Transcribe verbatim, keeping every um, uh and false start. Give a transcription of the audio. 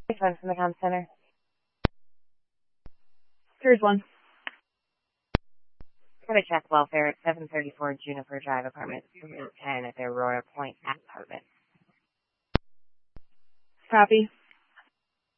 This one from the comm center. Here's one. Got to check welfare at seven thirty-four Juniper Drive, apartment three ten at the Aurora Point apartment. Copy.